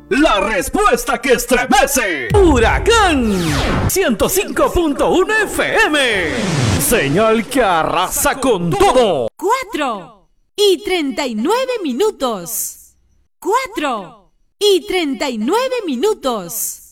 La respuesta que estremece. Huracán 105.1 FM. Señal que arrasa con todo. 4:39. 4:39.